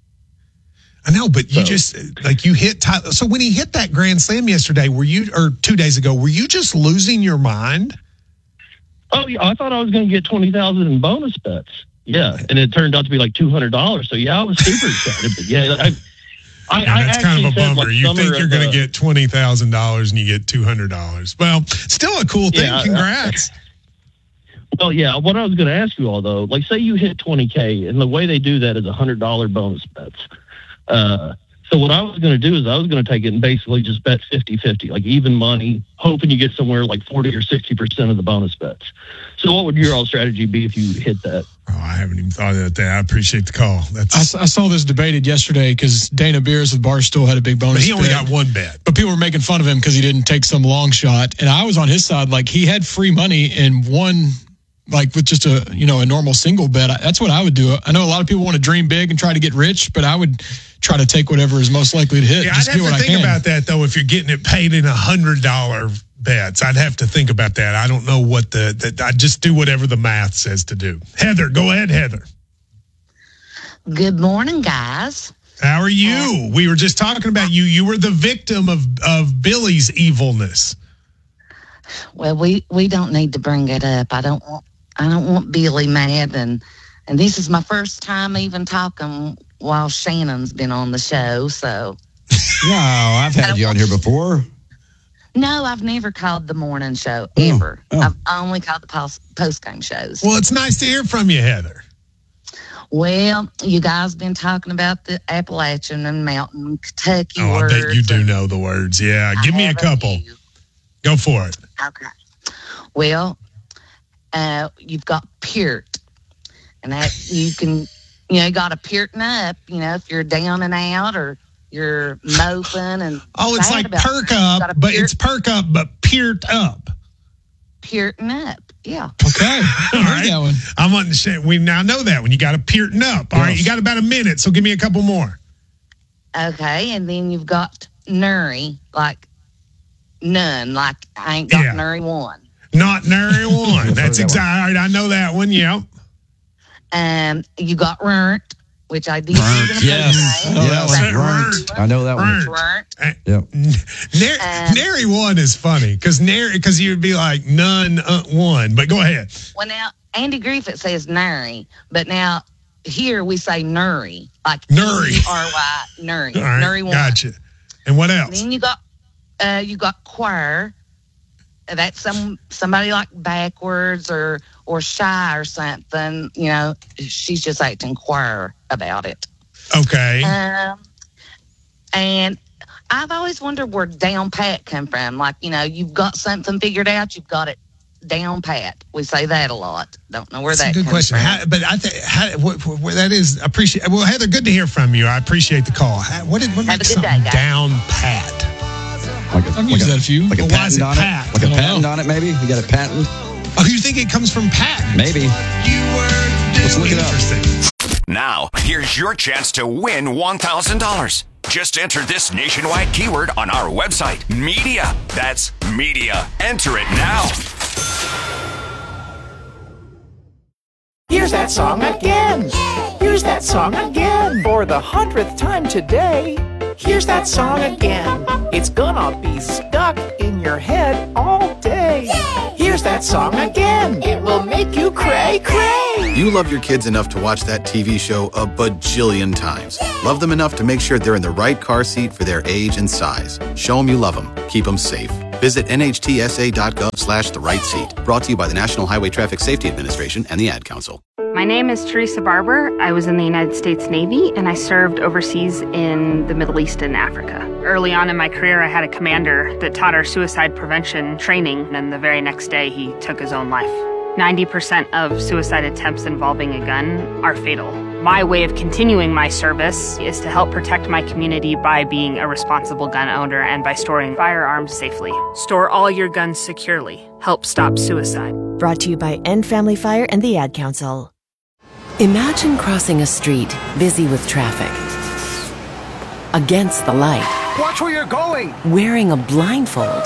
I know, but you So- just like you hit Tyler. So when he hit that grand slam yesterday, were you or two days ago? Were you just losing your mind? Oh, yeah. I thought I was going to get twenty thousand in bonus bets. Yeah. And it turned out to be like two hundred dollars. So, yeah, I was super excited. But, yeah, I, I, Yeah, I that's kind of a actually said, bummer. like, You summer think you're of, going uh, to get twenty thousand dollars and you get two hundred dollars. Well, still a cool thing. Yeah, I- Congrats. Well, yeah, what I was going to ask you all, though, like, say you hit twenty K, and the way they do that is one hundred dollars bonus bets. Uh, so what I was going to do is I was going to take it and basically just bet fifty-fifty, like even money, hoping you get somewhere like forty or sixty percent of the bonus bets. So what would your all strategy be if you hit that? Oh, I haven't even thought of that. I appreciate the call. That's I, s- I saw this debated yesterday because Dana Beers with Barstool had a big bonus. but he only bet. got one bet. But people were making fun of him because he didn't take some long shot. And I was on his side. Like, he had free money and won, like, with just a, you know, a normal single bet. I, that's what I would do. I know a lot of people want to dream big and try to get rich, but I would try to take whatever is most likely to hit. Yeah, just I'd get have what to I think can. about that though. If you're getting it paid in a hundred dollar bets, I'd have to think about that. I don't know what the. That I just do whatever the math says to do. Heather, go ahead, Heather. Good morning, guys. How are you? We were just talking about you. You were the victim of of Billy's evilness. Well, we, we don't need to bring it up. I don't want I don't want Billy mad, and and this is my first time even talking while Shannon's been on the show. So No, I've had you on here before. no, I've never called the morning show ever. oh. I've only called the post post game shows. Well, it's nice to hear from you, Heather. Well, you guys been talking about the Appalachian and Mountain Kentucky Oh, I words. bet you do know the words. Yeah, give me a couple. Go for it. Okay. Well, uh, you've got peart, and that you can, you know, you got to pearting up. You know, if you're down and out or you're moping and Oh, it's sad like about perk things, you up, gotta but peart- it's perk up, but peered up. pearting up. Yeah. Okay. All right. that one. I'm on the shit. We now know that when you got to peerting up. All right, you got about a minute, so give me a couple more. Okay, and then you've got nurry, like none, like I ain't got Yeah. nurry one. Not nary one. That's that exactly. All right, I know that one. Yeah. Um, you got runt, which I did. Runt, yes. I know that one. Runt. I know that one. Runt. Yep. Nary, nary one is funny because nary because you'd be like none uh, one. But go ahead. Well, now Andy Griffith says nurry, but now here we say nurry, like Nurry. U R Y, nurry, All right, nurry one. gotcha. And what else? Then you got, uh, you got choir. That's some somebody like backwards or or shy or something. You know, she's just acting choir about it. Okay. Um, and I've always wondered where down pat come from. Like, you know, you've got something figured out, you've got it down pat. We say that a lot. Don't know where That's that a good comes question. from. How, but I think how, what, what, that is appreciate. Well, Heather, good to hear from you. I appreciate the call. How, what did what Have makes a good day, something guys. down pat? Like a, I've like used a, that a few. like a Well, why is patent it on pat? it. Like a I don't patent know. on it, maybe. You got a patent? Oh, you think it comes from patent? Maybe. You were Let's look it up. interesting. Now, here's your chance to win one thousand dollars. Just enter this nationwide keyword on our website, media. That's media. Enter it now. Here's that song again. Here's that song again. For the hundredth time today. Here's that song again. It's gonna be stuck in your head all day. Here's that song again. It will make you cray cray. You love your kids enough to watch that T V show a bajillion times. Love them enough to make sure they're in the right car seat for their age and size. Show them you love them. Keep them safe. Visit N H T S A dot gov slash the right seat. Brought to you by the National Highway Traffic Safety Administration and the Ad Council. My name is Teresa Barber. I was in the United States Navy and I served overseas in the Middle East and Africa. Early on in my career, I had a commander that taught our suicide prevention training, and the very next day he took his own life. ninety percent of suicide attempts involving a gun are fatal. My way of continuing my service is to help protect my community by being a responsible gun owner and by storing firearms safely. Store all your guns securely. Help stop suicide. Brought to you by End Family Fire and the Ad Council. Imagine crossing a street busy with traffic. Against the light. Watch where you're going. Wearing a blindfold.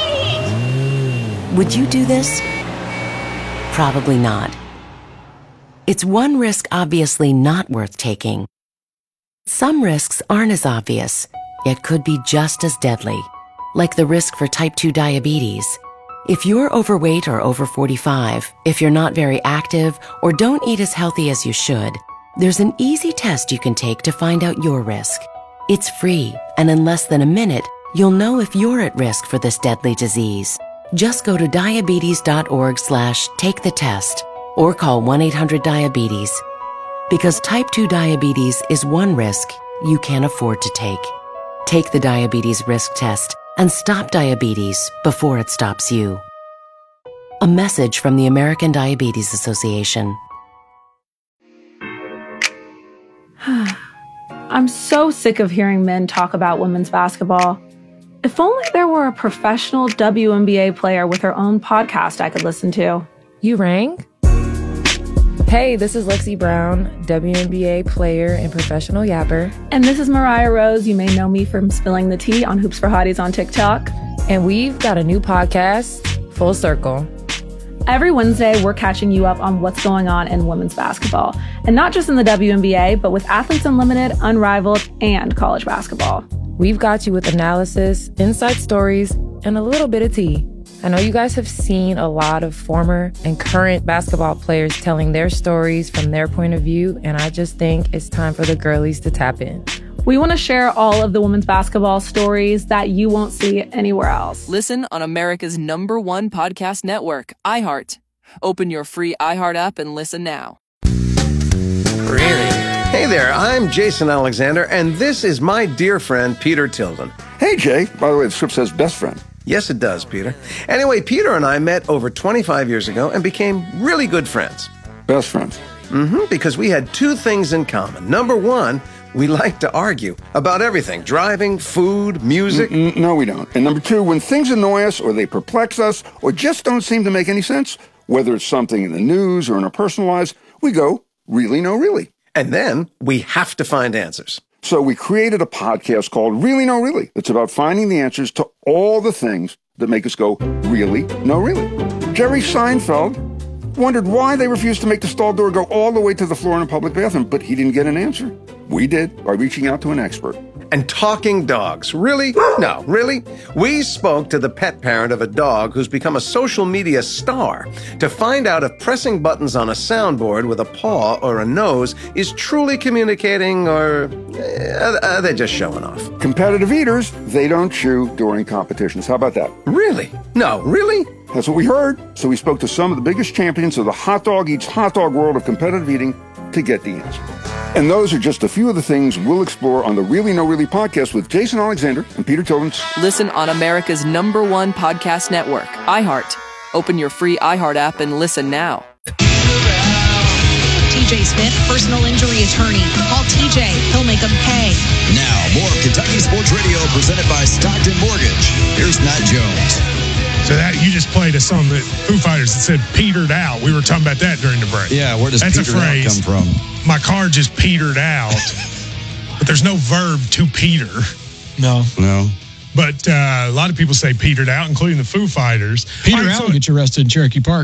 Would you do this? Probably not. It's one risk obviously not worth taking. Some risks aren't as obvious, yet could be just as deadly, like the risk for type two diabetes. If you're overweight or over forty-five, if you're not very active, or don't eat as healthy as you should, there's an easy test you can take to find out your risk. It's free, and in less than a minute, you'll know if you're at risk for this deadly disease. Just go to diabetes.org slash take the test or call one eight hundred diabetes. Because type two diabetes is one risk you can't afford to take. Take the diabetes risk test and stop diabetes before it stops you. A message from the American Diabetes Association. I'm so sick of hearing men talk about women's basketball. If only there were a professional W N B A player with her own podcast I could listen to. You rang? Hey, this is Lexi Brown, W N B A player and professional yapper. And this is Mariah Rose. You may know me from spilling the tea on Hoops for Hotties on TikTok. And we've got a new podcast, Full Circle. Every Wednesday, we're catching you up on what's going on in women's basketball. And not just in the W N B A, but with Athletes Unlimited, Unrivaled, and college basketball. We've got you with analysis, inside stories, and a little bit of tea. I know you guys have seen a lot of former and current basketball players telling their stories from their point of view, and I just think it's time for the girlies to tap in. We want to share all of the women's basketball stories that you won't see anywhere else. Listen on America's number one podcast network, iHeart. Open your free iHeart app and listen now. Hey there, I'm Jason Alexander, and this is my dear friend, Peter Tilden. Hey, Jay. By the way, the script says best friend. Yes, it does, Peter. Anyway, Peter and I met over twenty-five years ago and became really good friends. Best friends. Mm-hmm, because we had two things in common. Number one, we like to argue about everything. Driving, food, music. Mm-mm, no, we don't. And number two, when things annoy us or they perplex us or just don't seem to make any sense, whether it's something in the news or in our personal lives, we go, really, no, really. And then we have to find answers. So we created a podcast called Really No Really. It's about finding the answers to all the things that make us go, really, no, really. Jerry Seinfeld wondered why they refused to make the stall door go all the way to the floor in a public bathroom, but he didn't get an answer. We did by reaching out to an expert. And talking dogs. Really? No, really? We spoke to the pet parent of a dog who's become a social media star to find out if pressing buttons on a soundboard with a paw or a nose is truly communicating or uh, are they just showing off? Competitive eaters, they don't chew during competitions. How about that? Really? No, really? That's what we heard. So we spoke to some of the biggest champions of the hot dog eats hot dog world of competitive eating to get the answer. And those are just a few of the things we'll explore on the Really No Really podcast with Jason Alexander and Peter Tilden. Listen on America's number one podcast network, iHeart. Open your free iHeart app and listen now. T J Smith, personal injury attorney. Call T J. He'll make them pay. Now, more Kentucky Sports Radio presented by Stockton Mortgage. Here's Matt Jones. So that you just played a song that Foo Fighters that said petered out. We were talking about that during the break. Yeah, where does That's petered a phrase. out come from? My car just petered out. But there's no verb to peter. No. No. But uh, a lot of people say petered out, including the Foo Fighters. Peter All right, out so- will get you arrested in Cherokee Park.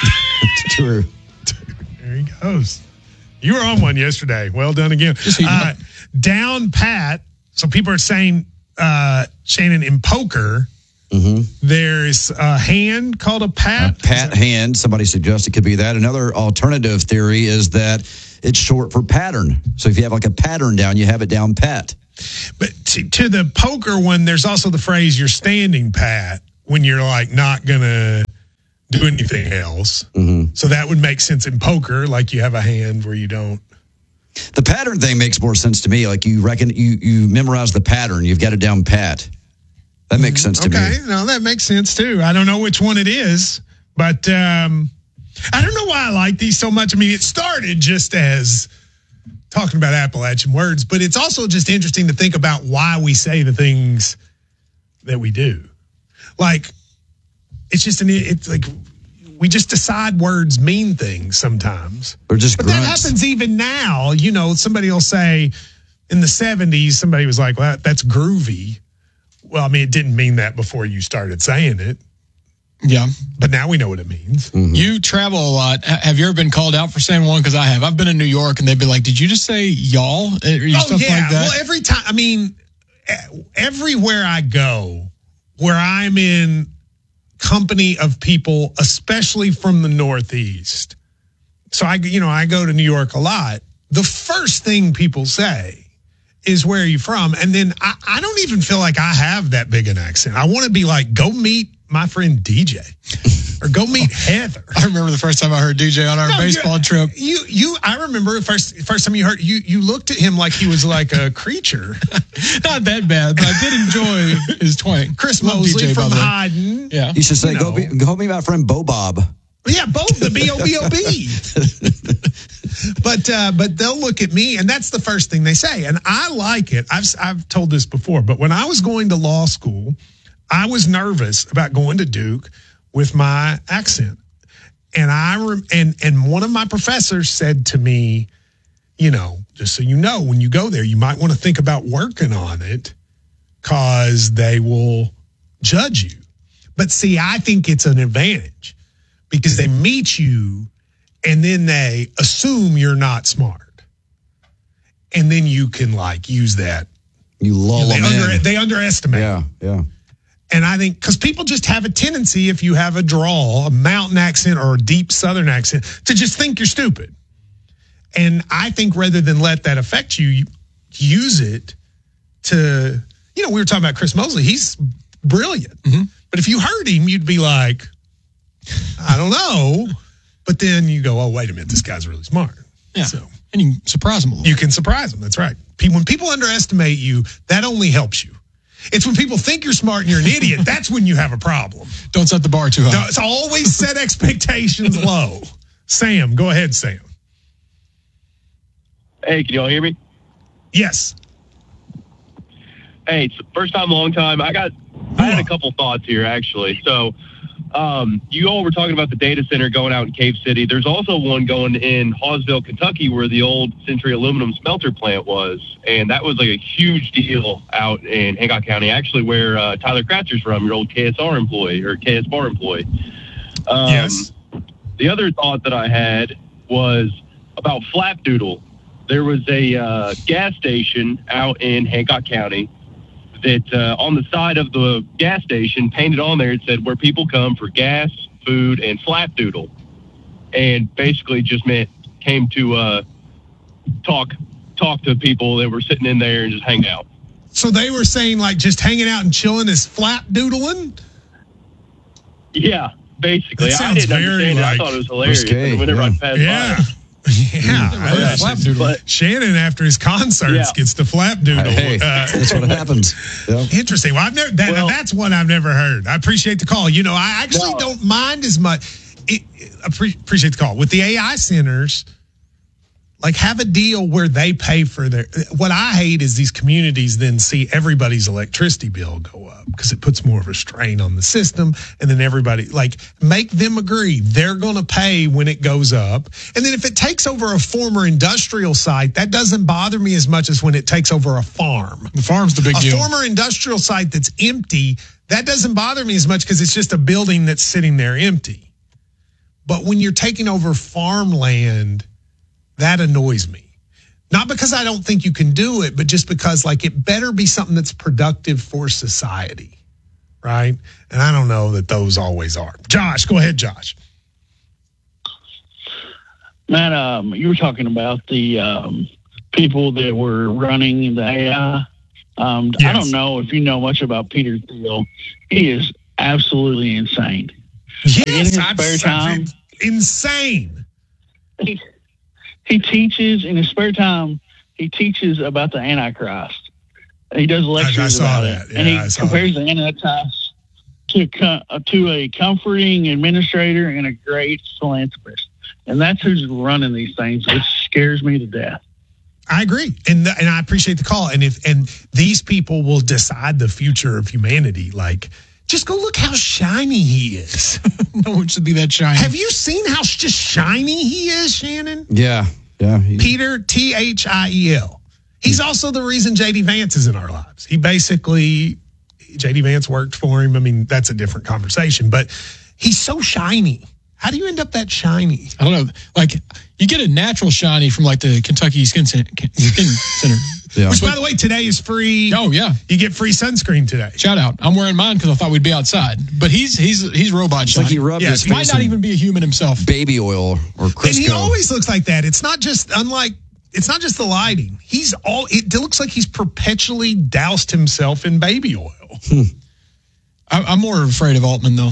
True. There he goes. You were on one yesterday. Well done again. Uh, down pat. So people are saying, uh, Shannon, in poker, Mm-hmm. there's a hand called a pat. A pat hand. Somebody suggests it could be that. Another alternative theory is that it's short for pattern. So if you have like a pattern down, you have it down pat. But to, to the poker one, there's also the phrase you're standing pat when you're like not going to do anything else. Mm-hmm. So that would make sense in poker, like you have a hand where you don't. The pattern thing makes more sense to me. Like you reckon you, you memorize the pattern, you've got it down pat. That makes sense to okay, me. Okay, no, that makes sense too. I don't know which one it is, but um, I don't know why I like these so much. I mean, it started just as talking about Appalachian words, but it's also just interesting to think about why we say the things that we do. Like, it's just an, it's like we just decide words mean things sometimes. Or just but grunts. that happens even now. You know, somebody will say in the seventies, somebody was like, well, that's groovy. Well, I mean, it didn't mean that before you started saying it. Yeah. But now we know what it means. Mm-hmm. You travel a lot. H- Have you ever been called out for saying one? Because I have. I've been in New York, and they'd be like, did you just say y'all? Or Oh, stuff yeah. like that? Well, every time, I mean, e- everywhere I go, where I'm in company of people, especially from the Northeast. So I, you know, I go to New York a lot. The first thing people say is, where are you from? And then I, I don't even feel like I have that big an accent. I want to be like, go meet my friend D J or go meet Heather. I remember the first time I heard D J on our No, baseball you, trip. You, you, I remember the first, first time you heard, you, you looked at him like he was like a creature. Not that bad, but I did enjoy his twang. Chris Love Mosley D J, from by the way. Hyden. Yeah. You should say, You go, know. be, go meet my friend Bo Bob. Yeah, both the B O B O B. But uh, but they'll look at me, and that's the first thing they say, and I like it. I've I've told this before, but when I was going to law school, I was nervous about going to Duke with my accent, and I rem- and and one of my professors said to me, you know, just so you know, when you go there, you might want to think about working on it, because they will judge you. But see, I think it's an advantage, because they meet you and then they assume you're not smart. And then you can like use that. You lull they, them under, in. they underestimate. Yeah, yeah. And I think because people just have a tendency, if you have a drawl, a mountain accent or a deep southern accent, to just think you're stupid. And I think rather than let that affect you, you use it to, you know, we were talking about Chris Mosley. He's brilliant. Mm-hmm. But if you heard him, you'd be like, I don't know. But then you go, oh, wait a minute, this guy's really smart. Yeah. So And you can surprise them a little. you can surprise them. That's right. Pe- When people underestimate you, that only helps you. It's when people think you're smart and you're an idiot, that's when you have a problem. Don't set the bar too high. No, it's always set expectations low. Sam, go ahead, Sam. Hey, can y'all hear me? Yes. Hey, it's first time, long time. I got, I had a couple thoughts here actually. So, um, you all were talking about the data center going out in Cave City. There's also one going in Hawesville, Kentucky, where the old Century Aluminum smelter plant was, and that was like a huge deal out in Hancock County. Actually, where uh, Tyler Kratzer's from, your old K S R employee or K S bar employee. Um, yes. The other thought that I had was about Flapdoodle. There was a uh, gas station out in Hancock County that uh, on the side of the gas station, painted on there, it said where people come for gas, food, and Flapdoodle. And basically just meant came to uh, talk talk to people that were sitting in there and just hang out. So they were saying like just hanging out and chilling is flapdoodling? Yeah, basically. That I sounds didn't very, understand it. I like, thought it was hilarious. risque, Whenever yeah. I passed Yeah. by. Yeah, I- Flapdoodle. But- Shannon, after his concerts, Yeah. gets the flapdoodle. Hey, Uh, that's what happens. Yeah. Interesting. Well, I've never. That, Well- that's one I've never heard. I appreciate the call. You know, I actually No. don't mind as much. It, it- appre- appreciate the call with the A I centers. Like, have a deal where they pay for their. What I hate is these communities then see everybody's electricity bill go up because it puts more of a strain on the system. And then everybody, like, make them agree they're going to pay when it goes up. And then if it takes over a former industrial site, that doesn't bother me as much as when it takes over a farm. The farm's the big a deal. A former industrial site that's empty, that doesn't bother me as much because it's just a building that's sitting there empty. But when you're taking over farmland, that annoys me. Not because I don't think you can do it, but just because, like, it better be something that's productive for society, right? And I don't know that those always are. Josh, go ahead, Josh. Matt, um, you were talking about the um, people that were running the A I. Um, yes. I don't know if you know much about Peter Thiel. He is absolutely insane. Yes, in his I've, spare time, insane. He, He teaches in his spare time. He teaches about the Antichrist. He does lectures I, I saw about that. it, Yeah, and he I saw compares that. the Antichrist to to a comforting administrator and a great philanthropist. And that's who's running these things, which scares me to death. I agree, and th- and I appreciate the call. And if and these people will decide the future of humanity, like. Just go look how shiny he is. No one should be that shiny. Have you seen how just shiny he is, Shannon? Yeah, yeah. He, Peter, T H I E L. He's also the reason J D Vance is in our lives. He basically, J D Vance worked for him. I mean, that's a different conversation, but he's so shiny. How do you end up that shiny? I don't know. Like, you get a natural shiny from, like, the Kentucky Skin Center. Skin Center. Yeah. Which, by the way, today is free. Oh, yeah. You get free sunscreen today. Shout out. I'm wearing mine because I thought we'd be outside. But he's he's he's robot it's shiny. like he rubbed yeah, his he might not even be a human himself. Baby oil or Crisco. And he always looks like that. It's not just, unlike, it's not just the lighting. He's all, it looks like he's perpetually doused himself in baby oil. Hmm. I, I'm more afraid of Altman, though.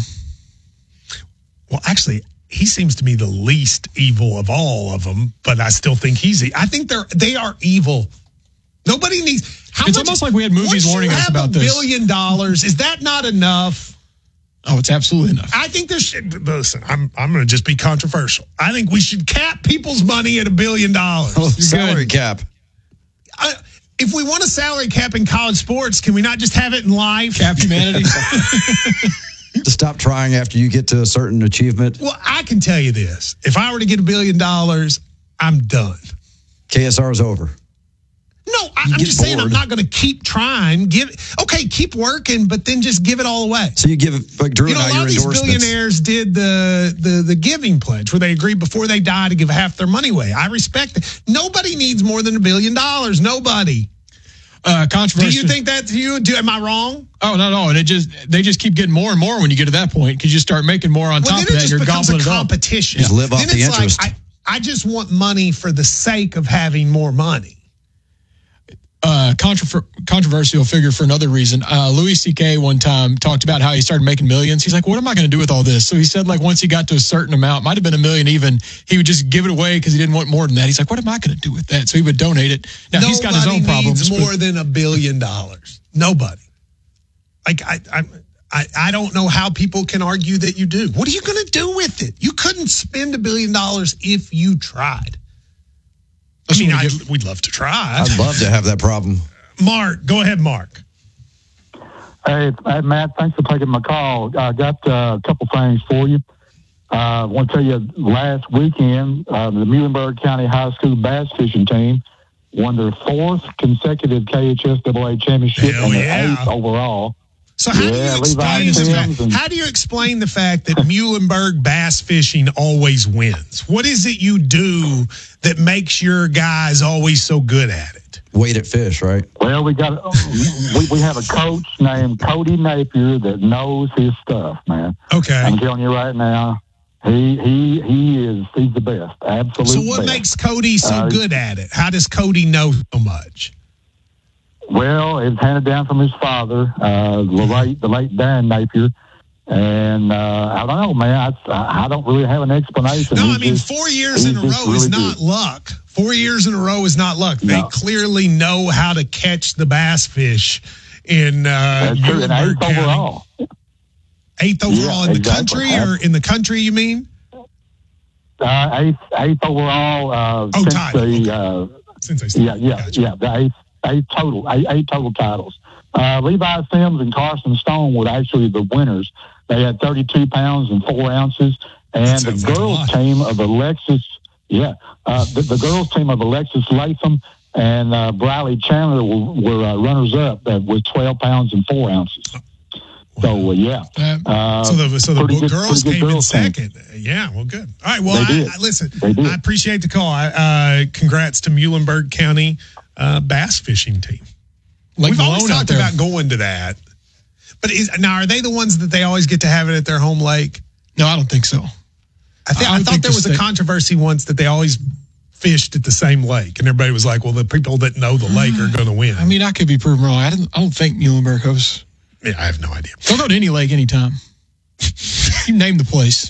Well, actually, he seems to me the least evil of all of them, but I still think he's. I think they're they are evil. Nobody needs. How it's much, almost like we had movies warning us about this. A billion dollars, is that not enough? Oh, it's absolutely enough. I think there should. Listen, I'm I'm going to just be controversial. I think we should cap people's money at a billion dollars. Oh, salary cap. I, if we want a salary cap in college sports, can we not just have it in life? Cap humanity. To stop trying after you get to a certain achievement. Well, I can tell you this. If I were to get a billion dollars, I'm done. K S R is over. No, I, I'm just bored. saying I'm not going to keep trying. Give Okay, keep working, but then just give it all away. So you give it, like Drew you know, and I, a lot your of these endorsements. billionaires did the, the, the giving pledge where they agreed before they die to give half their money away. I respect it. Nobody needs more than a billion dollars. Nobody. Uh, controversy. Do you think that's you? Do, am I wrong? Oh, no, no. And it just they just keep getting more and more when you get to that point because you start making more on well, top of that. It You're becomes gobbling a it up. competition. Just live off then the it's interest. Like, I, I just want money for the sake of having more money. Uh, controver- controversial figure for another reason. Uh, Louis C K one time talked about how he started making millions. He's like, what am I going to do with all this? So he said, like, once he got to a certain amount, might have been a million even, he would just give it away because he didn't want more than that. He's like, what am I going to do with that? So he would donate it. Now, Nobody he's got his own problems. needs more than a billion dollars. Nobody. Like, I, I, I, I don't know how people can argue that you do. What are you going to do with it? You couldn't spend a billion dollars if you tried. I mean, I'd, we'd love to try. I'd love to have that problem. Mark, go ahead, Mark. Hey, hey Matt, thanks for taking my call. I got uh, a couple things for you. Uh, I want to tell you, last weekend, uh, the Muhlenberg County High School bass fishing team won their fourth consecutive K H S A A championship Hell and their yeah. eighth overall. So how, yeah, do you Levi explain the Sims fact, and- how do you explain the fact that Muhlenberg bass fishing always wins? What is it you do that makes your guys always so good at it? Wait at fish, right? Well, we got we, we have a coach named Cody Napier that knows his stuff, man. Okay. I'm telling you right now, he he he is he's the best. Absolutely. So what best. makes Cody so Uh, good at it? How does Cody know so much? Well, it's handed down from his father, uh, the late the late Dan Napier, and uh, I don't know, man. I, I don't really have an explanation. No, He's I mean just- four years he's in a just row is really not good. luck. Four years in a row is not luck. They No. clearly know how to catch the bass fish in uh, That's true, and Muhlenberg eighth County. overall. Eighth overall Yeah, in the exactly. country, or in the country, you mean? Uh, Uh, eighth, eighth overall. Uh, oh, since title. the, Okay. uh, since they started. Yeah, yeah, Gotcha. yeah. The eight, eight total, eight, eight total titles. Uh, Levi Sims and Carson Stone were actually the winners. They had thirty-two pounds and four ounces. And the like girls' team of Alexis, yeah, uh, the, the girls' team of Alexis Latham and uh, Briley Chandler were, were uh, runners-up uh, with twelve pounds and four ounces. So, uh, yeah. Uh, so the, so the pretty good- girls pretty good came in girls team. second. Yeah, well, good. All right, well, They I, did. I, listen, They did. I appreciate the call. I, uh, congrats to Muhlenberg County uh, bass fishing team. Lake We've always Malone out talked there. about going to that. But is, now, are they the ones that they always get to have it at their home lake? No, I don't think so. I, think, I I would thought think there the was a state- controversy once that they always fished at the same lake, and everybody was like, "Well, the people that know the lake are going to win." I mean, I could be proven wrong. I don't, I don't think Muhlenberg hosts. Yeah, I have no idea. They'll go to any lake anytime. You name the place.